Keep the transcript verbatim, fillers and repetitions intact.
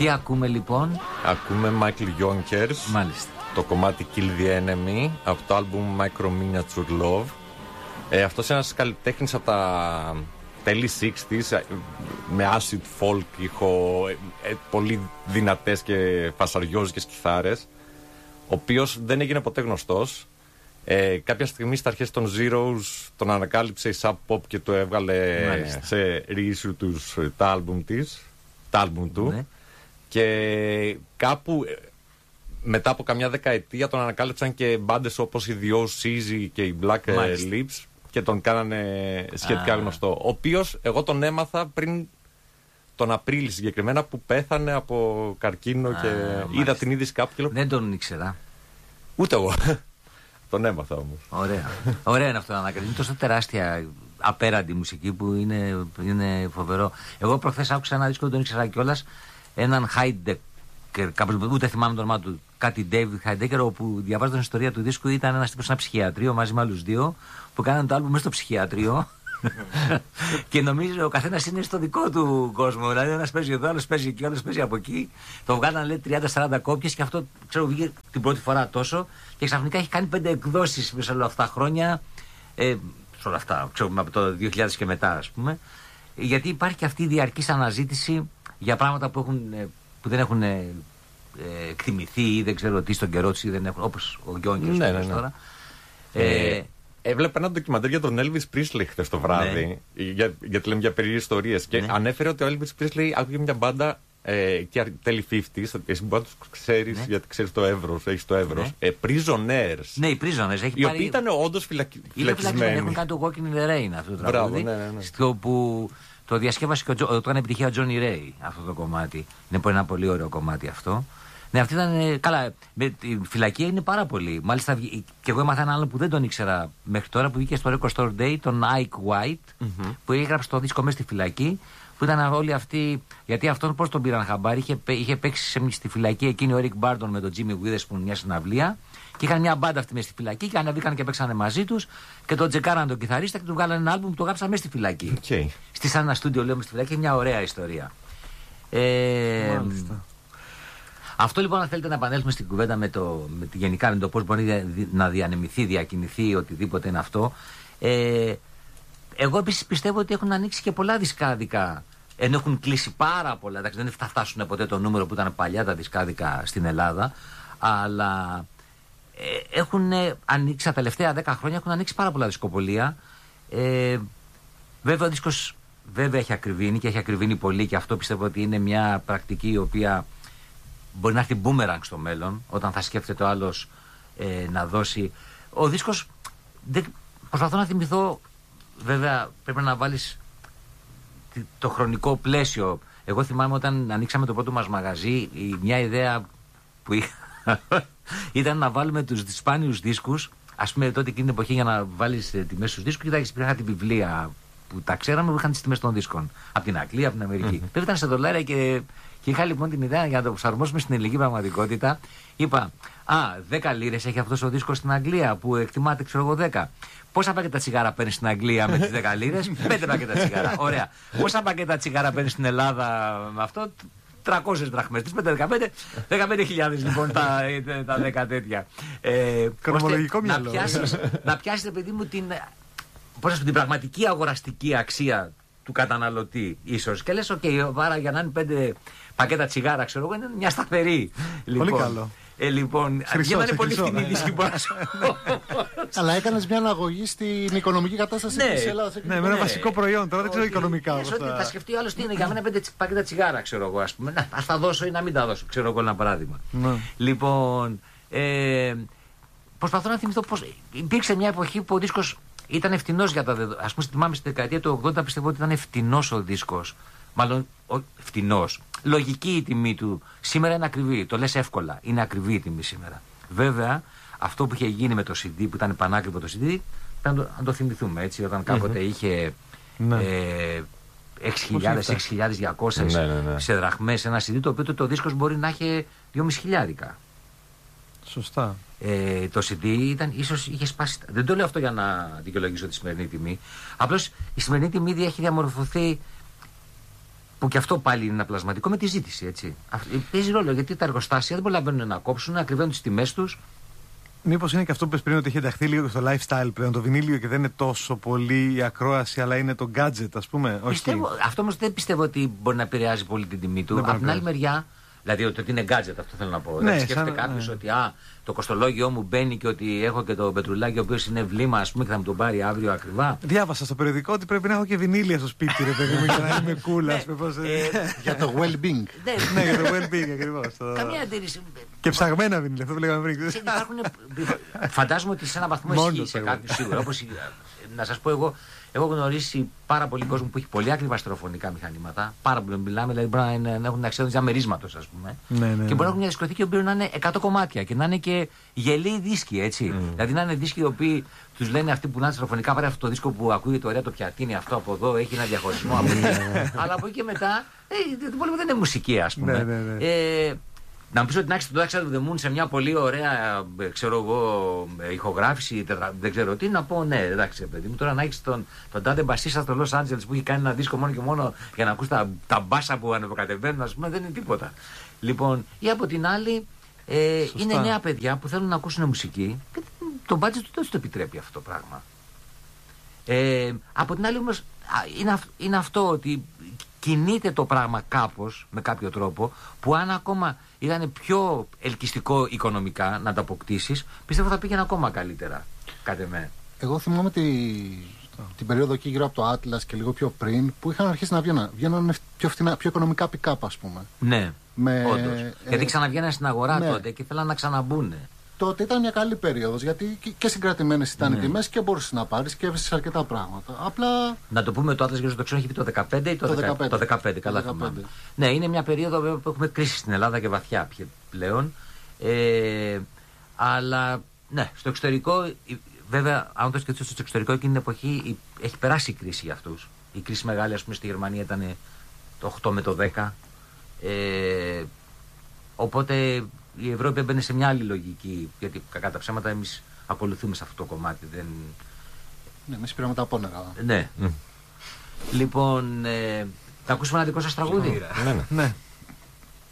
Τι ακούμε λοιπόν? Ακούμε Michael Yonkers. Μάλιστα. Το κομμάτι Kill the Enemy από το άλμπουμ Micro Miniature Love. Ε, αυτός είναι ένας καλλιτέχνης από τα τέλη εξήντα με acid folk ήχο, ε, ε, πολύ δυνατές και φασαριόζικες κιθάρες, ο οποίος δεν έγινε ποτέ γνωστός. Ε, κάποια στιγμή στα αρχές των Zeros τον ανακάλυψε η Sub Pop και το έβγαλε Μάλιστα. σε reissue τους τα άλμπουμ της, τα άλμπουμ του, ναι. Και κάπου μετά από καμιά δεκαετία τον ανακάλυψαν και μπάντες όπως οι The Oasis και οι Black Μάλιστα. Lips και τον κάνανε σχετικά Α. γνωστό. Ο οποίος εγώ τον έμαθα πριν τον Απρίλη συγκεκριμένα, που πέθανε από καρκίνο. Α, και μάλιστα. Είδα την είδηση κάπου και λέω, δεν τον ήξερα. Ούτε εγώ. Τον έμαθα όμως. Ωραία. Ωραία είναι αυτό να ανακαλύψει. Είναι τόσο τεράστια απέραντη μουσική που είναι, είναι φοβερό. Εγώ προχθές άκουσα ένα δίσκο, τον ήξερα κιόλας, έναν Heidecker, κάπως, ούτε θυμάμαι το όνομά του, κάτι David Heidecker, όπου διαβάζω την ιστορία του δίσκου. Ήταν ένας τύπος σε ένα ψυχιατρίο μαζί με άλλους δύο που κάνανε το άλμπουμ μέσα στο ψυχιατρίο. Και νομίζω ο καθένας είναι στο δικό του κόσμο. Δηλαδή, ένας παίζει εδώ, άλλος παίζει εκεί, άλλος παίζει από εκεί. Το βγάλανε, λέει, τριάντα σαράντα κόπιες και αυτό, ξέρω, βγήκε την πρώτη φορά τόσο. Και ξαφνικά έχει κάνει πέντε εκδόσεις μέσα όλα αυτά τα χρόνια. Ε, σε όλα αυτά, ξέρω, από το δύο χιλιάδες και μετά, ας πούμε. Γιατί υπάρχει και αυτή η διαρκής αναζήτηση για πράγματα που, έχουν, που δεν έχουν ε, εκτιμηθεί ή δεν ξέρω τι στον καιρό τους, όπως ο Γιόνκερς ναι, ναι, ναι. τώρα. Ε, ε, Έβλεπα ένα ντοκιμαντέρ για τον Elvis Presley χθες το βράδυ. Ναι. Για, γιατί λέμε για περίεργες ιστορίες. Και ναι. ανέφερε ότι ο Elvis Presley άκουγε μια μπάντα ε, και τέλη πενήντα. Εσύ μπορεί να τους ξέρεις, ναι. γιατί ξέρεις το εύρος, έχεις το εύρος. Ναι. Ε, Prisoners. Ναι, οι Prisoners. Έχει οι πάρει... οποίοι ήταν όντως φυλακι... φυλακισμένοι. Έχουν κάνει το Walking in the Rain αυτό το τραγούδι. Ναι, ναι, ναι. Στο που το διασκεύασε και ο Τζο... το έκανε επιτυχία ο Johnny Ray αυτό το κομμάτι. Είναι ένα πολύ ωραίο κομμάτι αυτό. Ναι, αυτή ήταν. Καλά, με τη φυλακή είναι πάρα πολύ. Μάλιστα, και εγώ έμαθα ένα άλλο που δεν τον ήξερα μέχρι τώρα, που βγήκε στο Record Store Day, τον Ike White, mm-hmm. που έγραψε το δίσκο μέσα στη φυλακή. Που ήταν όλοι αυτοί. Γιατί αυτόν πώς τον πήραν χαμπάρι, είχε, είχε παίξει σε, στη φυλακή εκείνη ο Rick Barton με τον Jimmy Witherspoon μια συναυλία. Και είχαν μια μπάντα αυτή μέσα στη φυλακή και ανέβηκαν και παίξανε μαζί του. Και τον τσεκάραν τον κιθαρίστα και του βγάλανε ένα άλμπουμ που το γράψαν μέσα στη φυλακή. Okay. Στη σαν ένα στούντιο, λέμε, στη φυλακή, μια ωραία ιστορία. Ε, Μάλιστα. Αυτό λοιπόν, αν θέλετε να επανέλθουμε στην κουβέντα με το, με τη, γενικά με το πώς μπορεί να διανεμηθεί, διακινηθεί, οτιδήποτε είναι αυτό. Ε, εγώ επίσης πιστεύω ότι έχουν ανοίξει και πολλά δισκάδικα, ενώ έχουν κλείσει πάρα πολλά. Εντάξει, δεν θα φτάσουν ποτέ το νούμερο που ήταν παλιά τα δισκάδικα στην Ελλάδα, αλλά ε, έχουν ανοίξει τα τελευταία δέκα χρόνια, έχουν ανοίξει πάρα πολλά δισκοπολία. Ε, βέβαια ο δίσκος βέβαια έχει ακριβήνει και έχει ακριβήνει πολύ, και αυτό πιστεύω ότι είναι μια πρακτική η οποία μπορεί να έρθει boomerang στο μέλλον, όταν θα σκέφτεται ο άλλος ε, να δώσει. Ο δίσκος, δεν, προσπαθώ να θυμηθώ, βέβαια πρέπει να βάλεις το χρονικό πλαίσιο. Εγώ θυμάμαι όταν ανοίξαμε το πρώτο μας μαγαζί, η, μια ιδέα που είχα ήταν να βάλουμε τους σπάνιους δίσκους. Ας πούμε τότε εκείνη την εποχή, για να βάλεις τιμές στους δίσκους, κοιτάξτε, υπήρχαν τη βιβλία που τα ξέραμε που είχαν τις τιμές των δίσκων. Από την Αγγλία, από την Αμερική. Mm-hmm. Βέβαια ήταν σε δολάρια και. Και είχα λοιπόν την ιδέα για να το προσαρμόσουμε στην ελληνική πραγματικότητα. Είπα, α, δέκα λίρες έχει αυτός ο δίσκος στην Αγγλία που εκτιμάται, ξέρω εγώ, δέκα. Πόσα πακέτα τσιγάρα παίρνει στην Αγγλία με τις δέκα λίρες? πέντε πακέτα τσιγάρα. Ωραία. Πόσα πακέτα τσιγάρα παίρνει στην Ελλάδα με αυτό? τριακόσιες δραχμές. Τις πέντε, δεκαπέντε, δεκαπέντε χιλιάδες λοιπόν τα, τα δέκα τέτοια. Ε, Κρομολογικό μυαλό. Να πιάσεις, να πιάσεις, παιδί μου, την, πώς την πραγματική αγοραστική αξία του καταναλωτή, ίσως. Και λες, οκ, okay, άρα για να είναι πέντε πακέτα τσιγάρα, ξέρω εγώ, είναι μια σταθερή. Πολύ λοιπόν, καλό. Ε, λοιπόν, χρυσό, είναι πολύ φτηνή ναι. δίσκη, μπορώ να σου πω. Αλλά έκανες μια αναγωγή στην οικονομική κατάσταση ναι, της Ελλάδας. Ναι, με ένα βασικό προϊόν, τώρα δεν ξέρω οικονομικά. Ναι, ότι θα σκεφτεί ο άλλος τι είναι, για μένα πέντε πακέτα τσιγάρα, ξέρω εγώ, ας πούμε. Να, ας τα δώσω ή να μην τα δώσω, ξέρω εγώ, ένα παράδειγμα. Ναι. Λοιπόν, ε, προσπαθώ να θυμηθώ πώς. Υπήρξε μια εποχή που ο δίσκος ήταν φτηνός για τα δεδομένα. Ας πούμε, θυμάμαι στη δεκαετία του ογδόντα πιστεύω ότι ήταν φτηνός ο δίσκος. Μάλλον φτηνός. Λογική η τιμή του. Σήμερα είναι ακριβή. Το λες εύκολα. Είναι ακριβή η τιμή σήμερα. Βέβαια, αυτό που είχε γίνει με το σι ντι, που ήταν πανάκριβο το σι ντι, πρέπει να το, να το θυμηθούμε έτσι. Όταν κάποτε mm-hmm. είχε ναι. ε, έξι χιλιάδες έξι χιλιάδες διακόσιες ναι, ναι, ναι. σε δραχμές ένα σι ντι, το οποίο το, το δίσκος μπορεί να είχε δυόμισι χιλιάρικα. Σωστά. Ε, το σι ντι ήταν, ίσως είχε σπάσει. Δεν το λέω αυτό για να δικαιολογήσω τη σημερινή τιμή. Απλώς η σημερινή τιμή έχει διαμορφωθεί που και αυτό πάλι είναι ένα πλασματικό με τη ζήτηση. Έτσι. Παίζει ρόλο γιατί τα εργοστάσια δεν προλαβαίνουν να κόψουν, να ακριβένουν τις τιμές τους. Μήπως είναι και αυτό που πες πριν ότι έχει ενταχθεί λίγο στο lifestyle πλέον το βινίλιο και δεν είναι τόσο πολύ η ακρόαση, αλλά είναι το gadget, ας πούμε. Πιστεύω, όχι... Αυτό όμως δεν πιστεύω ότι μπορεί να επηρεάζει πολύ την τιμή του. Από την άλλη μεριά, δηλαδή ότι είναι gadget, αυτό θέλω να πω. Ναι, σκέφτεται σαν... κάποιο ναι. ότι α, το κοστολόγιο μου μπαίνει και ότι έχω και το πετρουλάκι ο οποίος είναι βλήμα, ας πούμε, και θα μου τον πάρει αύριο ακριβά. Διάβασα στο περιοδικό ότι πρέπει να έχω και βινίλια στο σπίτι, ρε παιδί μου, για να είμαι cool, ας πούμε. Για το well-being. Ναι, για το well-being ακριβώς. Καμία αντίρρηση. Και ψαγμένα βινίλια, αυτό που λέγαμε πριν. Φαντάζομαι ότι σε έναν βαθμό ισχύει σε κάποιους σίγουρα. Όπως να σας πω εγώ. Έχω γνωρίσει πάρα πολύ κόσμο που έχει πολύ ακριβά στερεοφωνικά μηχανήματα. Πάρα πολύ μιλάμε, δηλαδή μπορεί να, είναι, να έχουν την αξία διαμερίσματος, ας πούμε. Ναι, ναι, ναι. Και μπορεί να έχουν μια δισκοθήκη που να είναι εκατό κομμάτια και να είναι και γελοί δίσκοι, έτσι. Mm. Δηλαδή να είναι δίσκοι οι οποίοι τους λένε αυτοί που να είναι στερεοφωνικά, πάρε αυτό το δίσκο που ακούγεται ωραία το πιατίνι, αυτό από εδώ έχει ένα διαχωρισμό από εκεί. Αλλά από εκεί και μετά, ε, το υπόλοιπο δεν είναι μουσική, ας πούμε. Ναι, ναι, ναι. Ε, Να μου πεις ότι να έχεις το Dark Side of the Moon σε μια πολύ ωραία, ξέρω εγώ, ηχογράφηση, τετρα... δεν ξέρω τι, να πω ναι, εντάξει, παιδί μου. Τώρα να έχεις τον, τον τάδε μπασίστα στο Los Angeles που έχει κάνει ένα δίσκο μόνο και μόνο για να ακούς τα, τα μπάσα που ανεβοκατεβαίνουν, ας πούμε, δεν είναι τίποτα. Λοιπόν, ή από την άλλη, ε, είναι νέα παιδιά που θέλουν να ακούσουν μουσική και το budget του δεν το επιτρέπει αυτό το πράγμα. Ε, από την άλλη όμως, είναι, είναι αυτό ότι κινείται το πράγμα κάπως, με κάποιο τρόπο, που αν ακόμα ήταν πιο ελκυστικό οικονομικά να το αποκτήσεις, πιστεύω θα πήγαινε ακόμα καλύτερα. Κάτε με. Εγώ θυμάμαι τη, την περίοδο εκεί γύρω από το Atlas και λίγο πιο πριν, που είχαν αρχίσει να βγαίνουν, βγαίνουν πιο, φτηνά, πιο οικονομικά pick-up, ας πούμε. Ναι, με, όντως. Ε, γιατί ξαναβγαίναν στην αγορά ναι. τότε και θέλαν να ξαναμπούν. Τότε ήταν μια καλή περίοδος, γιατί και συγκρατημένες ήταν ναι. οι τιμές και μπορούσες να πάρεις και έβρισες αρκετά πράγματα. Απλά... Να το πούμε, το Atlas για το ξέρω έχει πει το δεκαπέντε ή το, το δεκαπέντε. Το δεκαπέντε, καλά θυμάμαι. Ναι, είναι μια περίοδο που έχουμε κρίση στην Ελλάδα και βαθιά πλέον. Ε, αλλά ναι, στο εξωτερικό, βέβαια, αν το σκεφτείς στο εξωτερικό, εκείνη την εποχή έχει περάσει η κρίση για αυτούς. Η κρίση μεγάλη, ας πούμε, στη Γερμανία ήταν το οκτώ με το δέκα. Ε, οπότε η Ευρώπη έμπαινε σε μια άλλη λογική, γιατί κακά τα ψέματα εμείς ακολουθούμε σε αυτό το κομμάτι. Δεν... Ναι, εμείς πήραμε τα απόνερα. Ναι. Mm. Λοιπόν, ε, θα ακούσουμε ένα δικό σας τραγούδι. Ναι, ναι. ναι.